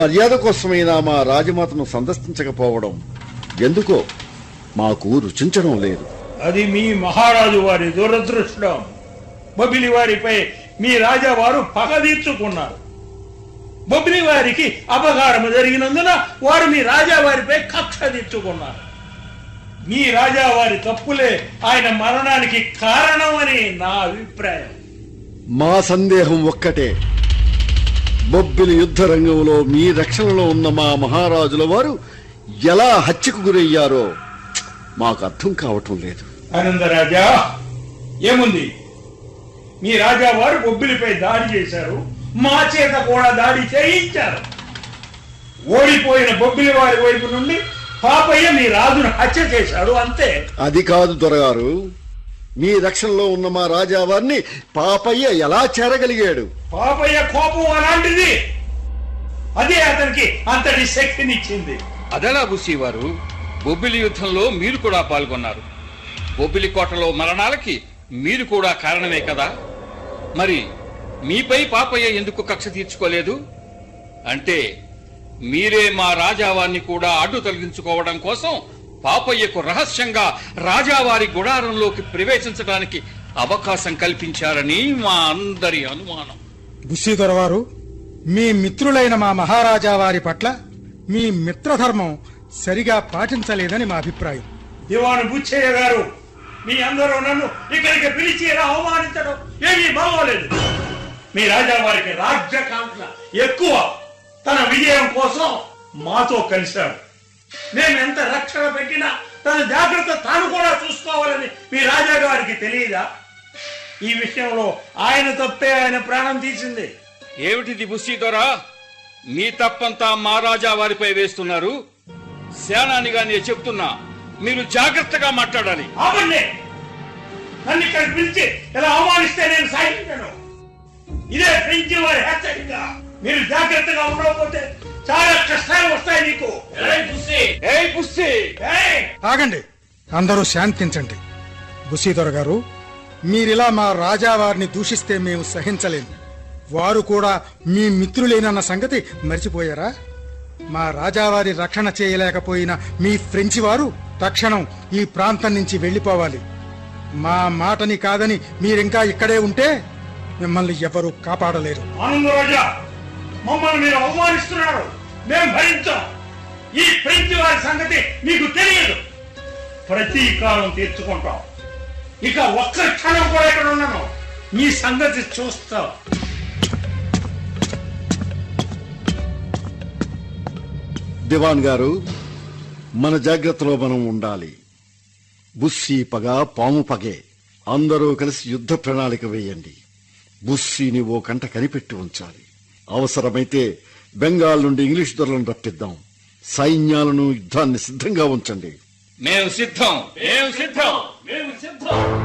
మర్యాద కోసమైనా మా రాజమాతను సందర్శించకపోవడం ఎందుకో మాకు రుచించడం లేదు. అది మీ మహారాజు వారి దురదృష్టం. బొబ్బిలి వారిపై మీ రాజావారు పగ తీర్చుకున్నారు. బొబ్బిలి వారికి అపకారం జరిగినందున వారు మీ రాజావారిపై కక్ష తీర్చుకున్నారు. మీ రాజావారి తప్పులే ఆయన మరణానికి కారణమని నా అభిప్రాయం. మా సందేహం ఒక్కటే, బొబ్బిలి యుద్ధ రంగంలో మీ రక్షణలో ఉన్న మా మహారాజుల వారు ఎలా హత్యకు గురయ్యారో మాకు అర్థం కావటం లేదు. ఆనందరాజా, ఏముంది, మీ రాజావారు బొబ్బిలిపై దాడి చేశారు, మా చేత కూడా దాడి చేయించారు. ఓడిపోయిన బొబ్బిలి వారి వైపు నుండి పాపయ్య మీ రాజును హత్య చేశాడు, అంతే. అది కాదు దొరగారు, మీ రక్షణలో ఉన్న మా రాజావారిని పాపయ్య ఎలా చేరగలిగాడు? పాపయ్య కోపం అలాంటిది, అదే అతనికి అంతటి శక్తినిచ్చింది. అదలా బుస్సీవారు, బొబ్బిలి యుద్ధంలో మీరు కూడా పాల్గొన్నారు. బొబ్బిలి కోటలో మరణాలకి మీరు కూడా కారణమే కదా. మరి మీపై పాపయ్య ఎందుకు కక్ష తీర్చుకోలేదు? అంటే మీరే మా రాజావారిని కూడా అడ్డు తొలగించుకోవడం కోసం పాపయ్యకు రహస్యంగా రాజావారి గుడారంలోకి ప్రవేశించడానికి అవకాశం కల్పించారని మా అందరి అనుమానం. బుస్సీధర వారు, మీ మిత్రులైన మా మహారాజా వారి పట్ల మీ మిత్రధర్మం సరిగా పాటించలేదని మా అభిప్రాయం. దివాను బుచ్చయ్య గారు, మీ అందరూ నన్ను ఇక్కడికి పిలిచి ఇలా అవమానించడం ఏమీ బాగోలేదు. మీ రాజావారికి రాజ్యకాంక్ష ఎక్కువ. తన విజయం కోసం మాతో కలిశాడు. మేము ఎంత రక్షణ పెట్టినా తన జాగ్రత్త తాను కూడా చూసుకోవాలని మీ రాజాగారికి తెలియదా? ఈ విషయంలో ఆయన తప్పే ఆయన ప్రాణం తీసింది. ఏమిటిది బుస్సీదొరా, మీ తప్పంతా మా రాజా వారిపై వేస్తున్నారు? సేనానిగా నేను చెప్తున్నా, మీరు జాగ్రత్తగా మాట్లాడాలి. ఆపండి, నన్ను ఇక్కడ పిలిచి ఇలా అవమానిస్తే నేను సాగించను. ఇదే ఫ్రెంచి వారి హెచ్చరిక. మీరు జాగ్రత్తగా ఉండకపోతే చాలా కష్టాలు వస్తాయి నీకు. ఆగండి, అందరూ శాంతించండి. బుస్సీధర గారు, మీరిలా మా రాజావారిని దూషిస్తే మేము సహించలేము. వారు కూడా మీ మిత్రులేనన్న సంగతి మర్చిపోయారా? మా రాజావారి రక్షణ చేయలేకపోయిన మీ ఫ్రెంచి వారు తక్షణం ఈ ప్రాంతం నుంచి వెళ్లిపోవాలి. మా మాటని కాదని మీరింకా ఇక్కడే ఉంటే మిమ్మల్ని ఎవరూ కాపాడలేరు. ఆనందరాజా, మమ్మల్ని మీరు అవమానిస్తున్నారు, మేము భరించాం. ఈ ఫ్రెంచి వారి సంగతి మీకు తెలియదు. ప్రతీకారం తీర్చుకుంటాం. ఇక ఒక్క క్షణం కూడా ఇక్కడ ఉన్నాను, మీ సంగతి చూస్తాం. దివాన్ గారు, మన జాగ్రత్తలో మనం ఉండాలి. బుస్సీ పగ పాము పగే. అందరూ కలిసి యుద్ధ ప్రణాళిక వేయండి. బుస్సీని ఓ కంట కనిపెట్టి ఉంచాలి. అవసరమైతే బెంగాల్ నుండి ఇంగ్లీష్ దొరలను రప్పిద్దాం. సైన్యాలను యుద్ధాన్ని సిద్ధంగా ఉంచండి. మేము సిద్ధం.